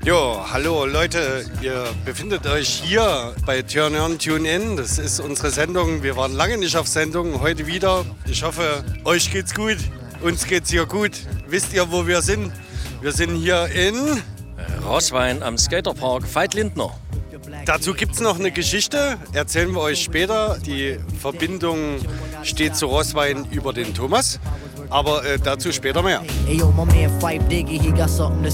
Jo, hallo Leute, ihr befindet euch hier bei Turn On, Tune In. Das ist unsere Sendung. Wir waren lange nicht auf Sendung, heute wieder. Ich hoffe, euch geht's gut, uns geht's hier gut. Wisst ihr, wo wir sind? Wir sind hier in Roßwein am Skaterpark Veit-Lindner. Dazu gibt es noch eine Geschichte, erzählen wir euch später. Die Verbindung steht zu Roßwein über den Thomas, aber dazu später mehr.